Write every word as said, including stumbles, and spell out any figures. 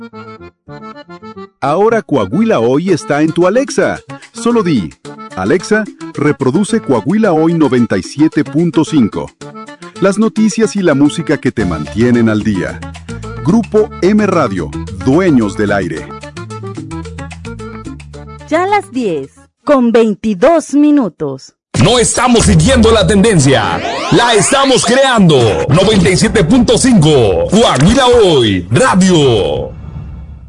Ahora Coahuila Hoy está en tu Alexa. Solo di, Alexa, reproduce Coahuila Hoy noventa y siete punto cinco. Las noticias y la música que te mantienen al día. Grupo M Radio, dueños del aire. Ya a las diez, con veintidós minutos. No estamos siguiendo la tendencia, la estamos creando. noventa y siete punto cinco, Coahuila Hoy Radio.